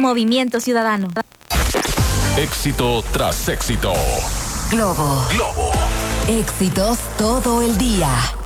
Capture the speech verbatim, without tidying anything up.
Movimiento Ciudadano. Éxito tras éxito. Globo. Globo. Éxitos todo el día.